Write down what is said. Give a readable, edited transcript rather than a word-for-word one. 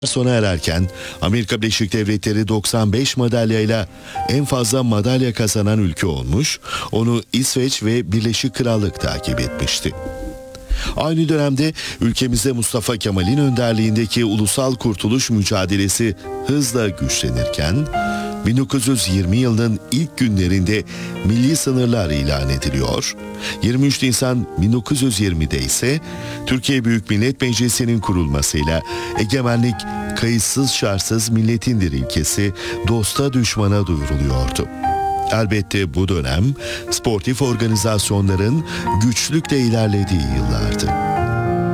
Sona ererken Amerika Birleşik Devletleri 95 madalyayla en fazla madalya kazanan ülke olmuş, onu İsveç ve Birleşik Krallık takip etmişti. Aynı dönemde ülkemizde Mustafa Kemal'in önderliğindeki ulusal kurtuluş mücadelesi hızla güçlenirken, 1920 yılının ilk günlerinde milli sınırlar ilan ediliyor. 23 Nisan 1920'de ise Türkiye Büyük Millet Meclisi'nin kurulmasıyla egemenlik kayıtsız şartsız milletindir ilkesi dosta düşmana duyuruluyordu. Elbette bu dönem sportif organizasyonların güçlükle ilerlediği yıllardı.